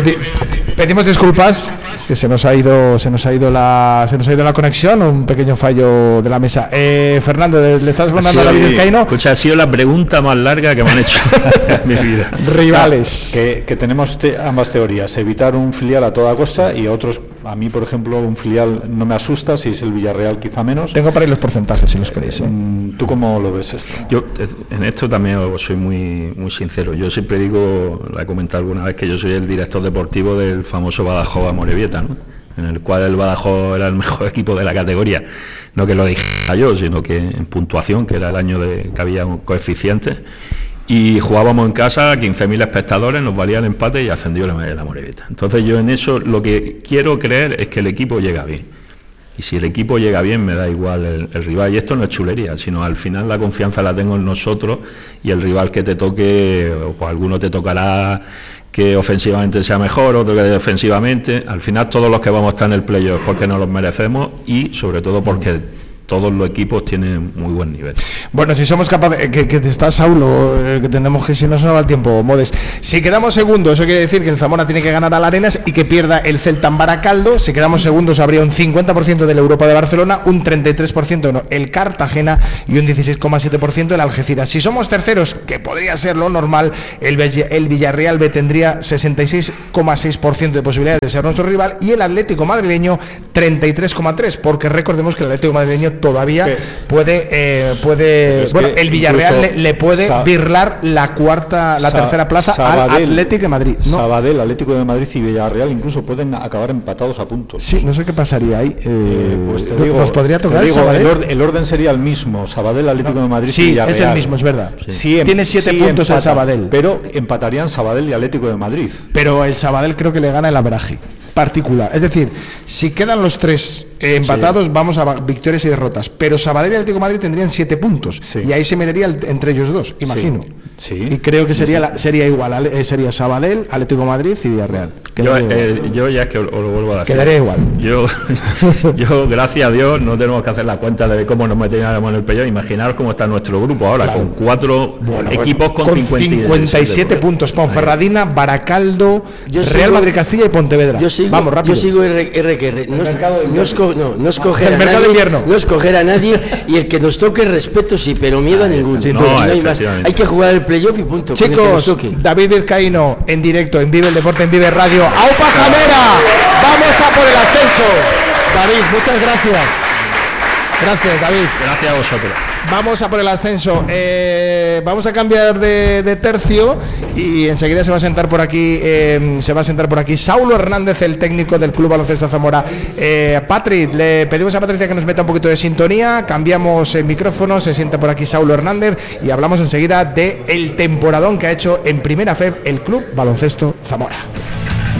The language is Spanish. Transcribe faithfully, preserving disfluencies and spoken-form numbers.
Pedimos disculpas, que se nos ha ido, se nos ha ido la, se nos ha ido la conexión, un pequeño fallo de la mesa. Eh, Fernando, le estás mandando a David Vizcaíno. Escucha, ha sido la pregunta más larga que me han hecho en mi vida. Rivales. Que, que tenemos te, ambas teorías, evitar un filial a toda costa y a otros, a mí por ejemplo, un filial no me asusta, si es el Villarreal quizá menos. Tengo para ir los porcentajes si los queréis. ¿eh? ¿Tú cómo lo ves esto? Yo en esto también soy muy, muy sincero. Yo siempre digo, la he comentado alguna vez, que yo soy el director deportivo del famoso Badajoz Amorebieta, ¿no? En el cual el Badajoz era el mejor equipo de la categoría. No que lo dijera yo, sino que en puntuación, que era el año de que había un coeficiente, y jugábamos en casa, quince mil espectadores, nos valía el empate y ascendió la, la Amorebieta. Entonces yo en eso lo que quiero creer es que el equipo llega bien. Y si el equipo llega bien, me da igual el, el rival. Y esto no es chulería, sino al final la confianza la tengo en nosotros, y el rival que te toque, o pues alguno te tocará que ofensivamente sea mejor, otro que defensivamente. Al final todos los que vamos a estar en el playoff porque nos los merecemos, y sobre todo porque todos los equipos tienen muy buen nivel. Bueno, si somos capaces, que, que está Saulo, eh, que tenemos que, si no se nos va el tiempo, Modes. Si quedamos segundos, eso quiere decir que el Zamora tiene que ganar al Arenas y que pierda el Celta en Baracaldo. Si quedamos segundos, habría un cincuenta por ciento de la Europa de Barcelona, un treinta y tres por ciento no, el Cartagena, y un dieciséis coma siete por ciento el Algeciras. Si somos terceros, que podría ser lo normal, el, el Villarreal B tendría sesenta y seis coma seis por ciento de posibilidades de ser nuestro rival, y el Atlético madrileño treinta y tres coma tres por ciento, porque recordemos que el Atlético madrileño todavía ¿Qué? puede eh, puede bueno, el Villarreal le, le puede Sa- birlar la cuarta la Sa- tercera plaza Sabadell, al Atlético de Madrid. No. Sabadell, Atlético de Madrid y Villarreal incluso pueden acabar empatados a puntos. Sí, no sé qué pasaría ahí. Eh, eh, pues te digo, nos podría tocar te digo, Sabadell. El, or- el orden sería el mismo, Sabadell, Atlético no. de Madrid sí, y Villarreal. Sí, es el mismo, es verdad. Sí. Sí, em- Tiene siete sí puntos empatan, el Sabadell, pero empatarían Sabadell y Atlético de Madrid. Pero el Sabadell creo que le gana el averaje particular, es decir, si quedan los tres eh, empatados, sí. vamos a victorias y derrotas, pero Sabadell y Atlético de Madrid tendrían siete puntos, sí. y ahí se mediría el, entre ellos dos, imagino. Sí. Y creo que sería la, sería igual, eh, sería Sabadell, Atlético de Madrid y Villarreal. Yo, eh, yo ya es que os lo vuelvo a decir. Quedaría igual. Yo, yo, gracias a Dios, no tenemos que hacer la cuenta de cómo nos metíamos en el pello. Imaginaros cómo está nuestro grupo ahora, claro. con cuatro bueno, equipos con, con cincuenta y siete puntos. Ponferradina, Baracaldo, yo Real sigo, Madrid Castilla y Pontevedra. Yo sigo, Vamos, rápido. Yo sigo R que R. No, no, esco, no, no escoger el a mercado nadie, invierno. No escoger a nadie, y el que nos toque respeto sí, pero miedo ah, a ninguno. Sí, no, no hay, más. Hay que jugar el playoff y punto. Chicos, David Vizcaíno en directo en Vive el Deporte, en Vive Radio. ¡Aupa Jamera! ¡Vamos a por el ascenso! David, muchas gracias. Gracias, David. Gracias a vosotros. Vamos a por el ascenso. Eh, vamos a cambiar de, de tercio y enseguida se va a sentar por aquí, eh, se va a sentar por aquí Saulo Hernández, el técnico del Club Baloncesto Zamora. Eh, Patri, le pedimos a Patricia que nos meta un poquito de sintonía. Cambiamos el micrófono, se sienta por aquí Saulo Hernández y hablamos enseguida de el temporadón que ha hecho en Primera F E B el Club Baloncesto Zamora.